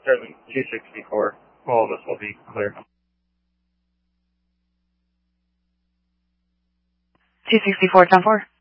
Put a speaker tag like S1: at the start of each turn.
S1: 264. All of us will be clear.
S2: 264, 10-4.